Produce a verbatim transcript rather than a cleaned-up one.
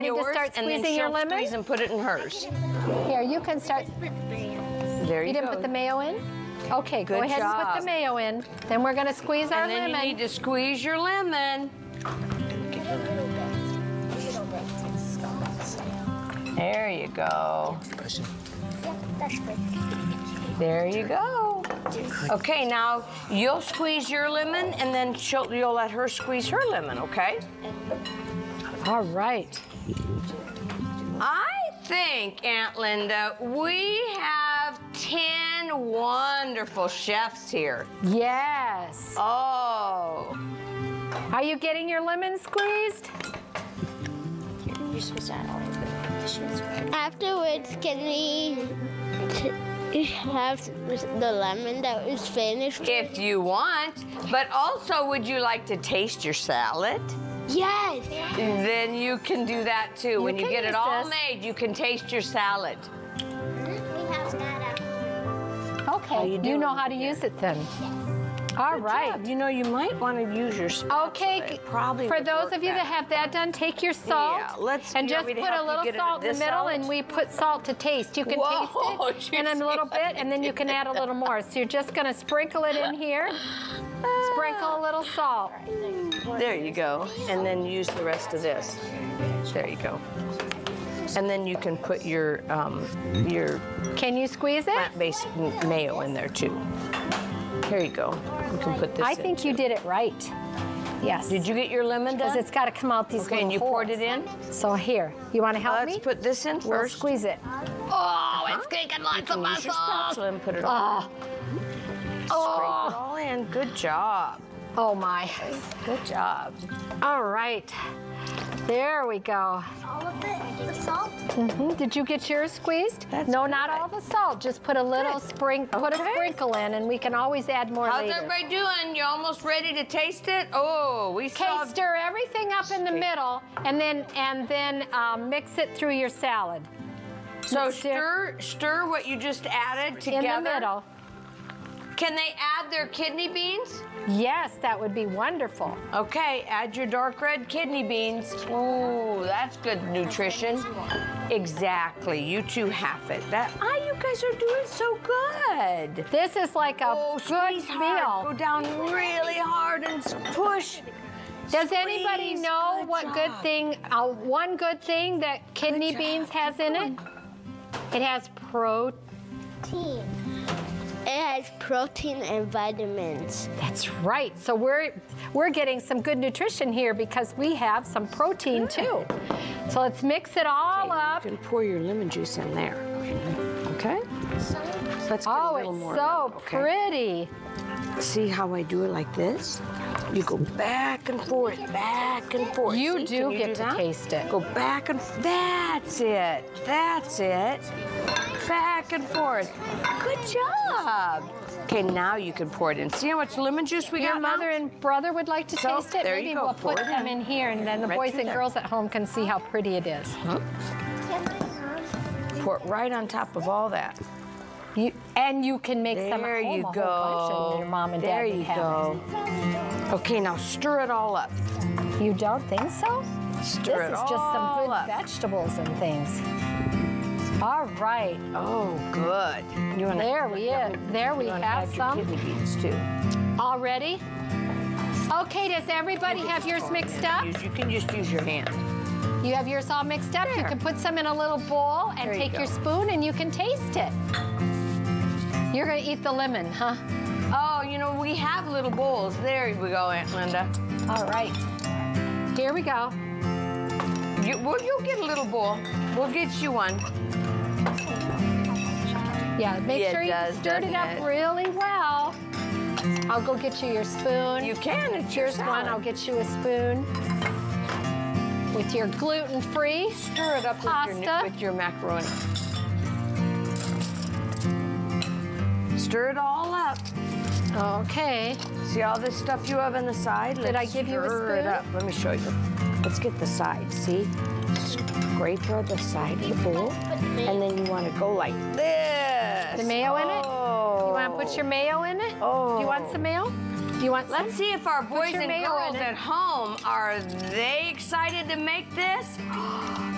yours, to start and then squeezing your she'll lemon? squeeze and put it in hers. Here, you can start. There you, You didn't go. put the mayo in? Okay, go Good ahead and put job. the mayo in. Then we're gonna squeeze our and then lemon. you need to squeeze your lemon. There you go. There you go. Okay, now you'll squeeze your lemon, and then she'll, you'll let her squeeze her lemon, okay? All right. I think, Aunt Linda, we have ten wonderful chefs here. Yes. Oh. Are you getting your lemon squeezed? You're supposed to add all of it. Afterwards, can we t- have the lemon that was finished? If you want, but also would you like to taste your salad? Yes. Then you can do that too. When you can get it use all this. made, you can taste your salad. We have that. Okay, you you, doing know how to here? use it then. All right. Yeah, you know, you might want to use your spatula. Okay, It probably for would those work of you that better. have that done, take your salt Yeah, let's- and you just want me put to a help you little get it salt in the this middle, salt? and we put salt to taste. You can Whoa, taste did it, and you then a see little what I bit, and then you can add a little more. So you're just gonna sprinkle it in here. Sprinkle a little salt. There you go. And then use the rest of this. There you go. And then you can put your um, your Can you squeeze it? plant-based m- mayo in there too. Here you go. You can put this I in, think you too. did it right. Yes. Did you get your lemon Because done? it's got to come out these Okay, little and you holes. poured it in? So here, you want to help Let's me? put this in We'll first. squeeze it. Oh, it's making You lots can of use your muscles. spatula and put it all. Oh. Scrape it all in. Good job. Oh my. Good job. All right. There we go. All of it? The salt? Mhm. Did you get yours squeezed? That's no, good. not all the salt. Just put a little Good. spring, put a Okay. sprinkle in, and we can always add more How's later. everybody doing? You almost ready to taste it? Oh, we Okay, saw. stir everything up in the Okay. middle, and then and then um, mix it through your salad. So Mix it stir, stir what you just added together. in the middle. Can they add their kidney beans? Yes, that would be wonderful. Okay, add your dark red kidney beans. Ooh, that's good nutrition. Exactly, you two have it. That, ah, you guys are doing so good. This is like a Oh, good squeeze hard. Go meal. down really hard and s- push. Does anybody Squeeze. know Good what good job. thing, uh, one good thing that kidney job. beans has in it? It has protein. Protein. It has protein and vitamins. That's right. So we're we're getting some good nutrition here because we have some protein too. So let's mix it all up. You can pour your lemon juice in there. Okay? Let's get a Oh, little it's more. so okay? pretty. See how I do it like this? You go back and forth, back and forth. You See, do can get do to that? taste it. Go back and f- that's it. That's it. Back and forth. Good job. Okay, now you can pour it in. See how much lemon juice we Your got mother now? and brother would like to So, taste it. there you Maybe go. we'll Pour put it them in. in here, and then the Right boys through and there. girls at home can see how pretty it is. Pour it right on top of all that. You, and you can make some There at home, you a whole bunch go. of your mom and dad There would you have go. Okay, now stir it all up. it. You don't think so? Stir it this is just some all good up. vegetables and things. All right. Oh, good. You wanna, There we is. There we you wanna have add some. your kidney beans too. All ready? Okay, does everybody have yours mixed up? Use- You can just use your hand. You have yours all mixed up? You There. can put some in a little bowl and There you take your go. spoon and you can taste it. You're gonna eat the lemon, huh? Oh, you know, we have little bowls. There we go, Aunt Linda. All right. Here we go. You, well, you'll get a little bowl. We'll get you one. Yeah, make Yeah, it sure you does, stirred it doesn't up it? really well. I'll go get you your spoon. You can. It's your Here's one. salad. I'll get you a spoon. With your gluten-free Stir it up with your, pasta. with your macaroni. Stir it all up. Okay. See all this stuff you have on the side? Did I Let's give you a stir it spoon? up. Let me show you. Let's get the sides, see? Scrape her the side of the bowl, and then you want to go like this. The mayo in it? Oh. You want to put your mayo in it? Oh. Do you want some mayo? Do you want some? Let's see if our boys your and mayo in girls it. at home, are they excited to make this?